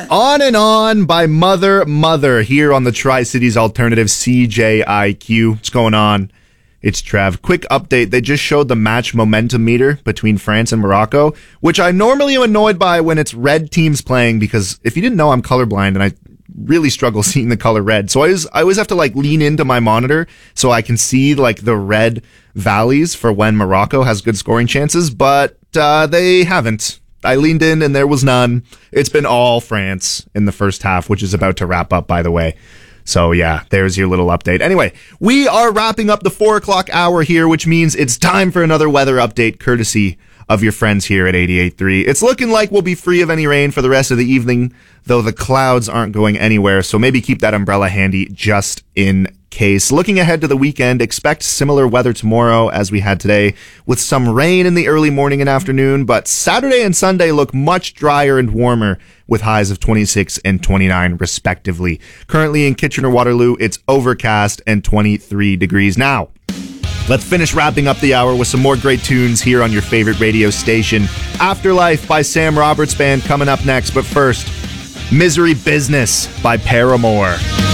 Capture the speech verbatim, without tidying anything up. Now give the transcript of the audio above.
On and On by Mother Mother here on the Tri-Cities Alternative C J I Q. What's going on? It's Trev. Quick update. They just showed the match momentum meter between France and Morocco, which I normally am annoyed by when it's red teams playing, because if you didn't know, I'm colorblind and I really struggle seeing the color red. So I always, I always have to like lean into my monitor so I can see like the red valleys for when Morocco has good scoring chances, but uh, they haven't. I leaned in and there was none. It's been all France in the first half, which is about to wrap up, by the way. So yeah, there's your little update. Anyway, we are wrapping up the four o'clock hour here, which means it's time for another weather update courtesy of your friends here at eighty-eight point three. It's looking like we'll be free of any rain for the rest of the evening, though the clouds aren't going anywhere, so maybe keep that umbrella handy just in case. Looking ahead to the weekend, expect similar weather tomorrow as we had today, with some rain in the early morning and afternoon, but Saturday and Sunday look much drier and warmer, with highs of twenty-six and twenty-nine respectively. Currently in Kitchener-Waterloo, it's overcast and twenty-three degrees. Now, let's finish wrapping up the hour with some more great tunes here on your favorite radio station. Afterlife by Sam Roberts Band coming up next, but first, Misery Business by Paramore.